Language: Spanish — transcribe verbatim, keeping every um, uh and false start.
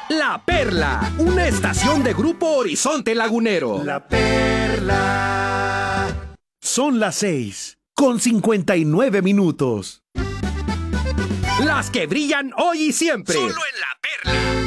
La Perla, una estación de Grupo Horizonte Lagunero. La Perla. Son las seis, con cincuenta y nueve minutos. Las que brillan hoy y siempre. Solo en La Perla.